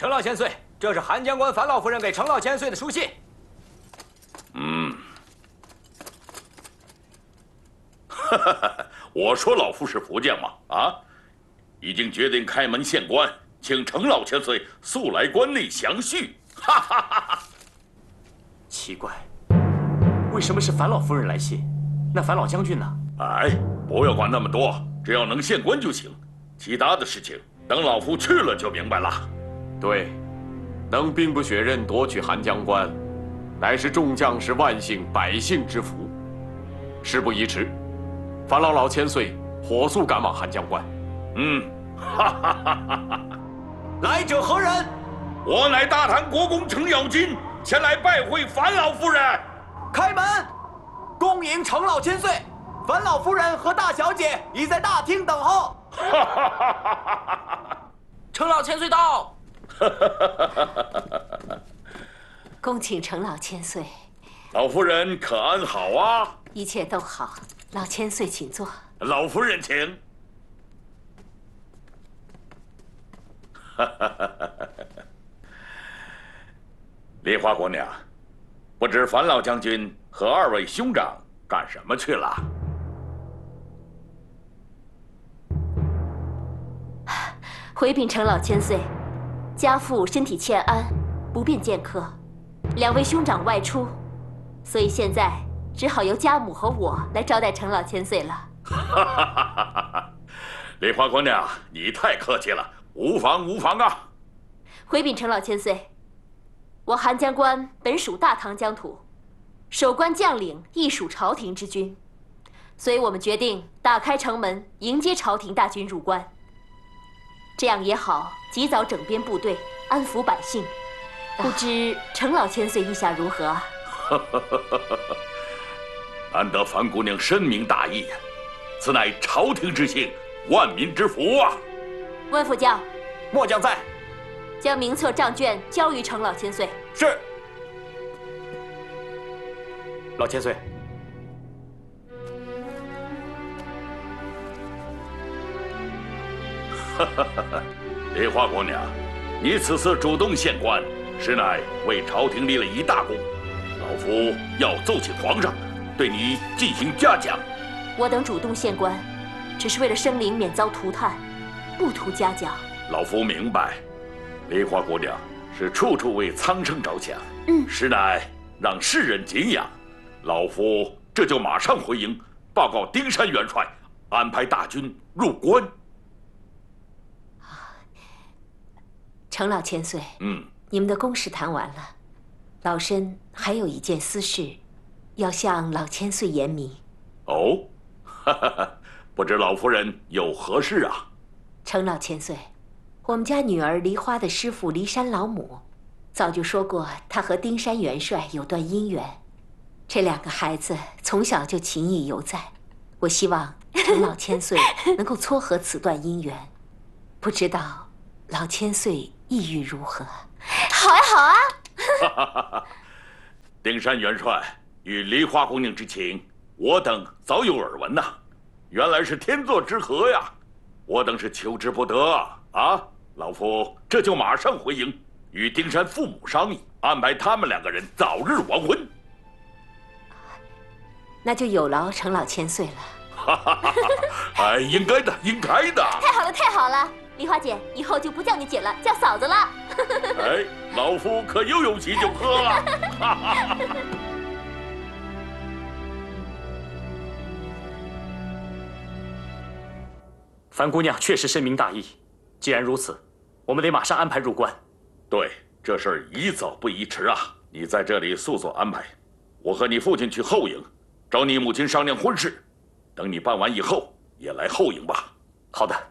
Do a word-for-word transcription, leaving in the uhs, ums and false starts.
程老千岁，这是韩将官樊老夫人给程老千岁的书信。 嗯。哈哈哈！我说老夫是福将嘛，啊，已经决定开门献官，请程老千岁速来关内详叙。哈哈哈哈！ 奇怪，为什么是樊老夫人来信？那樊老将军呢？ 哎，不要管那么多，只要能献官就行，其他的事情等老夫去了就明白了。 对，能兵不血刃夺取韩将官，乃是众将士万幸百姓之福。事不宜迟，樊老老千岁火速赶往韩将关。 嗯，哈哈哈哈哈！ 来者何人？ 我乃大唐国公程咬金，前来拜会樊老夫人。 开门，恭迎程老千岁。樊老夫人和大小姐已在大厅等候。 哈哈哈哈哈！ 程老千岁到。 哈哈哈哈哈！ 恭请程老千岁。 老夫人可安好啊？ 一切都好，老千岁请坐。 老夫人请。哈哈哈哈哈！梨花姑娘，不知樊老将军和二位兄长干什么去了？ 回禀程老千岁，家父身体欠安，不便见客，两位兄长外出，所以现在只好由家母和我来招待程老千岁了。哈哈哈哈哈！梨花姑娘，你太客气了，无妨无妨啊。 回禀程老千岁，我韩将官本属大唐疆土，守关将领亦属朝廷之军，所以我们决定打开城门迎接朝廷大军入关。这样也好，及早整编部队，安抚百姓。不知程老千岁意下如何啊？ 难得樊姑娘深明大义呀，此乃朝廷之幸，万民之福啊！ 温副将， 末将在。 将名册账卷交于程老千岁。 是。老千岁。 哈哈哈哈！梨花姑娘，你此次主动献官，实乃为朝廷立了一大功。老夫要奏请皇上，对你进行嘉奖。 我等主动献官，只是为了生灵免遭涂炭，不图嘉奖。 老夫明白，梨花姑娘是处处为苍生着想， 嗯， 实乃让世人敬仰。老夫这就马上回营，报告丁山元帅，安排大军入关。 程老千岁， 嗯， 你们的公事谈完了，老身还有一件私事，要向老千岁言明。 哦，哈哈哈，不知老夫人有何事啊？ 程老千岁，我们家女儿梨花的师父梨山老母，早就说过她和丁山元帅有段姻缘，这两个孩子从小就情谊犹在，我希望程老千岁能够撮合此段姻缘，不知道老千岁意欲如何？ 好啊，好啊！ 哈哈哈哈！丁山元帅与梨花姑娘之情，我等早有耳闻呐，原来是天作之合呀！我等是求之不得啊！老夫这就马上回营，与丁山父母商议，安排他们两个人早日完婚。 那就有劳程老千岁了。 哈哈哈哈！哎，应该的，应该的。 太好了，太好了！梨花姐，以后就不叫你姐了，叫嫂子了。 哎，老夫可又有喜酒喝了。哈哈！ 樊姑娘确实深明大义，既然如此，我们得马上安排入关。 对，这事儿宜早不宜迟啊！你在这里速速安排，我和你父亲去后营，找你母亲商量婚事。等你办完以后，也来后营吧。 好的。